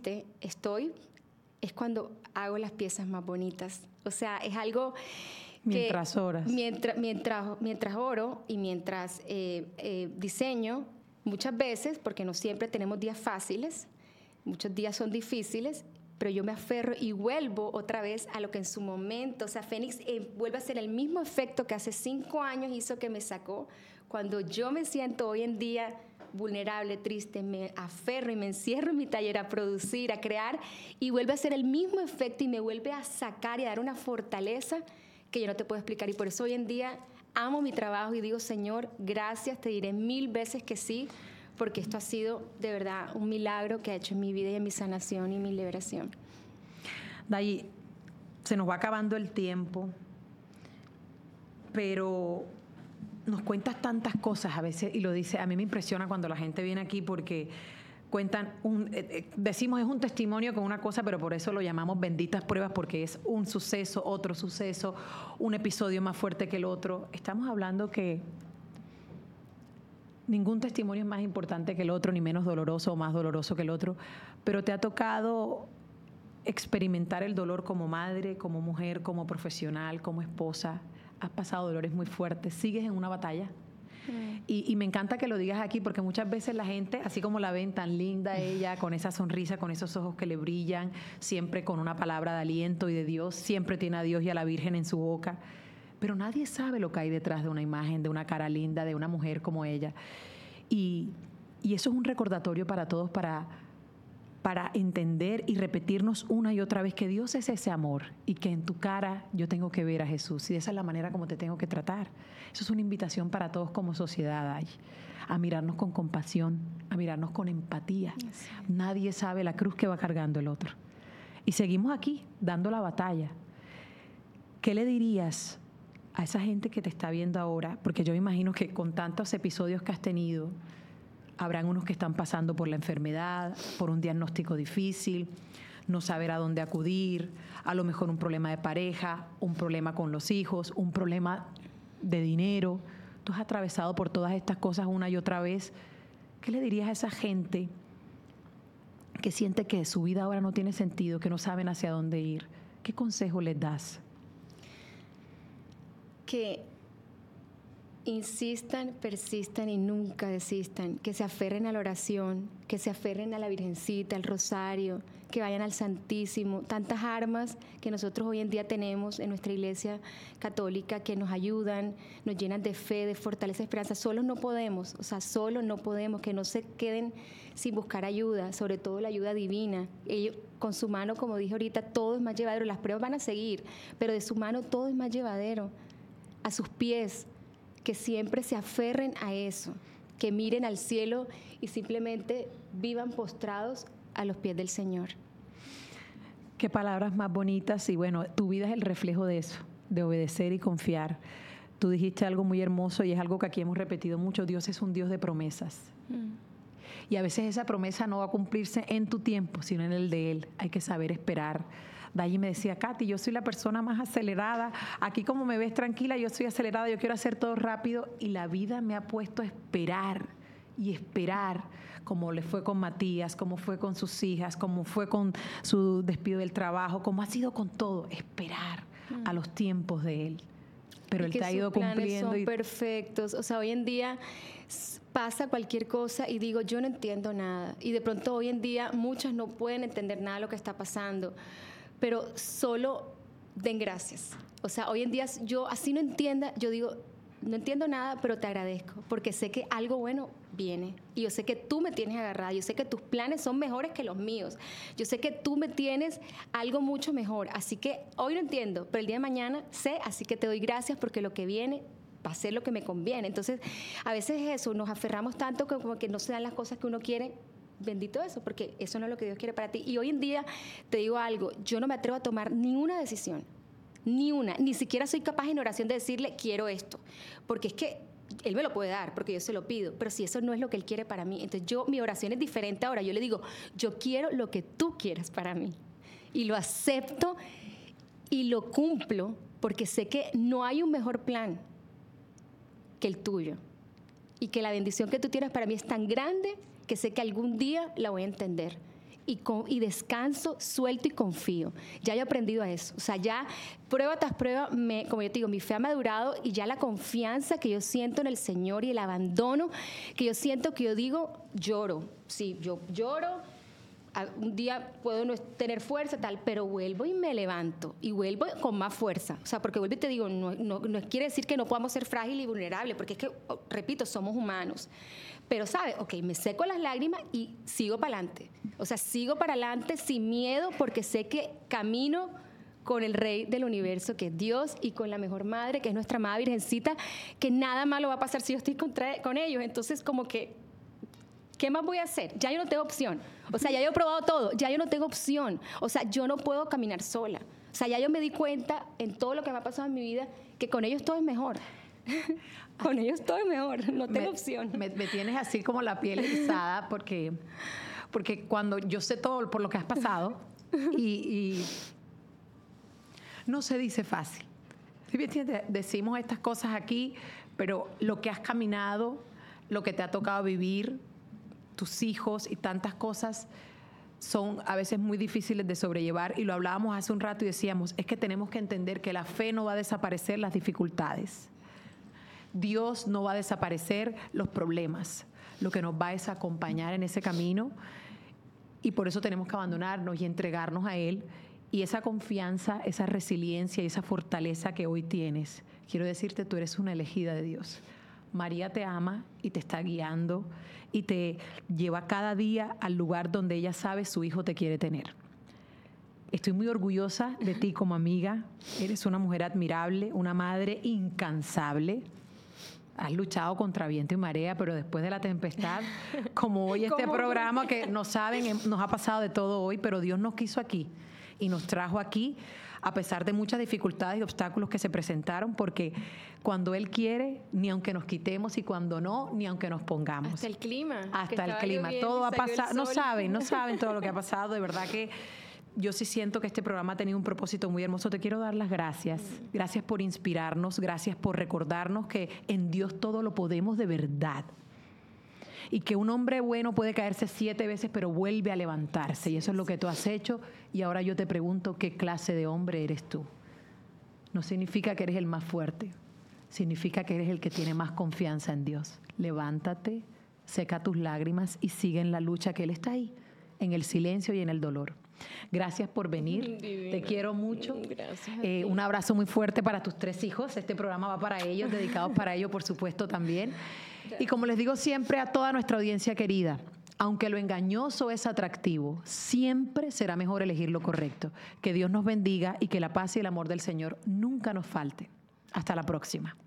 triste estoy, es cuando hago las piezas más bonitas. O sea, es algo mientras oras. Mientras oro y mientras diseño, muchas veces, porque no siempre tenemos días fáciles, muchos días son difíciles, pero yo me aferro y vuelvo otra vez a lo que en su momento, o sea, Fénix vuelve a hacer el mismo efecto que hace 5 años hizo que me sacó. Cuando yo me siento hoy en día vulnerable, triste, me aferro y me encierro en mi taller a producir, a crear, y vuelve a hacer el mismo efecto y me vuelve a sacar y a dar una fortaleza que yo no te puedo explicar. Y por eso hoy en día amo mi trabajo y digo, Señor, gracias, te diré 1000 veces que sí, porque esto ha sido de verdad un milagro que ha hecho en mi vida y en mi sanación y mi liberación. Dayi, se nos va acabando el tiempo, pero nos cuentas tantas cosas a veces, y lo dice, a mí me impresiona cuando la gente viene aquí porque cuentan, decimos es un testimonio con una cosa, pero por eso lo llamamos benditas pruebas, porque es un suceso, otro suceso, un episodio más fuerte que el otro. Estamos hablando que ningún testimonio es más importante que el otro, ni menos doloroso o más doloroso que el otro, pero te ha tocado experimentar el dolor como madre, como mujer, como profesional, como esposa. Has pasado dolores muy fuertes, sigues en una batalla. Y me encanta que lo digas aquí, porque muchas veces la gente, así como la ven tan linda ella, con esa sonrisa, con esos ojos que le brillan, siempre con una palabra de aliento y de Dios, siempre tiene a Dios y a la Virgen en su boca, pero nadie sabe lo que hay detrás de una imagen, de una cara linda, de una mujer como ella. Y eso es un recordatorio para todos, para entender y repetirnos una y otra vez que Dios es ese amor y que en tu cara yo tengo que ver a Jesús, y esa es la manera como te tengo que tratar. Eso es una invitación para todos como sociedad, a mirarnos con compasión, a mirarnos con empatía. Sí. Nadie sabe la cruz que va cargando el otro. Y seguimos aquí, dando la batalla. ¿Qué le dirías a esa gente que te está viendo ahora? Porque yo me imagino que con tantos episodios que has tenido, habrán unos que están pasando por la enfermedad, por un diagnóstico difícil, no saber a dónde acudir, a lo mejor un problema de pareja, un problema con los hijos, un problema de dinero. Tú has atravesado por todas estas cosas una y otra vez. ¿Qué le dirías a esa gente que siente que su vida ahora no tiene sentido, que no saben hacia dónde ir? ¿Qué consejo les das? Que insistan, persistan y nunca desistan, que se aferren a la oración, que se aferren a la Virgencita, al rosario, que vayan al Santísimo. Tantas armas que nosotros hoy en día tenemos en nuestra Iglesia Católica que nos ayudan, nos llenan de fe, de fortaleza, de esperanza. Solos no podemos, solos no podemos, que no se queden sin buscar ayuda, sobre todo la ayuda divina. Ellos, con su mano, como dije ahorita, todo es más llevadero. Las pruebas van a seguir, pero de su mano todo es más llevadero. A sus pies, que siempre se aferren a eso, que miren al cielo y simplemente vivan postrados a los pies del Señor. Qué palabras más bonitas. Y bueno, tu vida es el reflejo de eso, de obedecer y confiar. Tú dijiste algo muy hermoso y es algo que aquí hemos repetido mucho: Dios es un Dios de promesas. Y a veces esa promesa no va a cumplirse en tu tiempo, sino en el de Él. Hay que saber esperar. Dayi me decía, Katy, yo soy la persona más acelerada. Aquí, como me ves tranquila, yo soy acelerada, yo quiero hacer todo rápido. Y la vida me ha puesto a esperar y esperar, como le fue con Matías, como fue con sus hijas, como fue con su despido del trabajo, como ha sido con todo, esperar a los tiempos de Él. Pero Él te ha ido cumpliendo. Son perfectos. O sea, hoy en día pasa cualquier cosa y digo, yo no entiendo nada. Y de pronto hoy en día muchas no pueden entender nada de lo que está pasando. Pero solo den gracias. O sea, hoy en día yo así no entienda, yo digo, no entiendo nada, pero te agradezco, porque sé que algo bueno viene. Y yo sé que tú me tienes agarrada, yo sé que tus planes son mejores que los míos. Yo sé que tú me tienes algo mucho mejor. Así que hoy no entiendo, pero el día de mañana sé, así que te doy gracias porque lo que viene va a ser lo que me conviene. Entonces, a veces es eso, nos aferramos tanto que como que no se dan las cosas que uno quiere. Bendito eso, porque eso no es lo que Dios quiere para ti. Y hoy en día, te digo algo, yo no me atrevo a tomar ni una decisión, ni una, ni siquiera soy capaz en oración de decirle, quiero esto, porque es que Él me lo puede dar, porque yo se lo pido, pero si eso no es lo que Él quiere para mí, entonces mi oración es diferente ahora. Yo le digo, yo quiero lo que tú quieras para mí, y lo acepto y lo cumplo, porque sé que no hay un mejor plan que el tuyo, y que la bendición que tú tienes para mí es tan grande que sé que algún día la voy a entender. y descanso, suelto y confío. Ya he aprendido a eso. O sea, ya prueba tras prueba, como yo te digo, mi fe ha madurado y ya la confianza que yo siento en el Señor y el abandono que yo siento, que yo digo, lloro. Sí, yo lloro. Un día puedo no tener fuerza, tal, pero vuelvo y me levanto y vuelvo con más fuerza. O sea, porque vuelvo y te digo, no quiere decir que no podamos ser frágiles y vulnerables, porque es que, repito, somos humanos. Pero, ¿sabes? Ok, me seco las lágrimas y sigo para adelante. O sea, sigo para adelante sin miedo, porque sé que camino con el Rey del universo, que es Dios, y con la mejor madre, que es nuestra amada Virgencita, que nada malo va a pasar si yo estoy con ellos. Entonces, como que, ¿qué más voy a hacer? Ya yo no tengo opción. O sea, ya yo he probado todo, ya yo no tengo opción. O sea, yo no puedo caminar sola. O sea, ya yo me di cuenta en todo lo que me ha pasado en mi vida que con ellos todo es mejor. Con ellos todo es mejor, no tengo opción. Me tienes así como la piel erizada porque cuando yo sé todo por lo que has pasado y no se dice fácil. Decimos estas cosas aquí, pero lo que has caminado, lo que te ha tocado vivir, tus hijos y tantas cosas son a veces muy difíciles de sobrellevar, y lo hablábamos hace un rato y decíamos, es que tenemos que entender que la fe no va a desaparecer las dificultades. Dios no va a desaparecer los problemas. Lo que nos va es acompañar en ese camino, y por eso tenemos que abandonarnos y entregarnos a Él. Y esa confianza, esa resiliencia y esa fortaleza que hoy tienes, quiero decirte, tú eres una elegida de Dios. María te ama y te está guiando y te lleva cada día al lugar donde ella sabe su hijo te quiere tener. Estoy muy orgullosa de ti como amiga. Eres una mujer admirable, una madre incansable. Has luchado contra viento y marea, pero después de la tempestad, como hoy este programa, que no saben, nos ha pasado de todo hoy, pero Dios nos quiso aquí y nos trajo aquí a pesar de muchas dificultades y obstáculos que se presentaron, porque cuando Él quiere, ni aunque nos quitemos, y cuando no, ni aunque nos pongamos. Hasta el clima. Hasta el clima. Todo ha pasado. No saben todo lo que ha pasado. De verdad que yo sí siento que este programa ha tenido un propósito muy hermoso. Te quiero dar las gracias. Gracias por inspirarnos, gracias por recordarnos que en Dios todo lo podemos de verdad. Y que un hombre bueno puede caerse 7 veces, pero vuelve a levantarse. Y eso es lo que tú has hecho. Y ahora yo te pregunto, ¿qué clase de hombre eres tú? No significa que eres el más fuerte. Significa que eres el que tiene más confianza en Dios. Levántate, seca tus lágrimas y sigue en la lucha, que Él está ahí, en el silencio y en el dolor. Gracias por venir. Divino. Te quiero mucho. Gracias. Un abrazo muy fuerte para tus 3 hijos. Este programa va para ellos, dedicados para ellos, por supuesto, también. Y como les digo siempre a toda nuestra audiencia querida, aunque lo engañoso es atractivo, siempre será mejor elegir lo correcto. Que Dios nos bendiga y que la paz y el amor del Señor nunca nos falte. Hasta la próxima.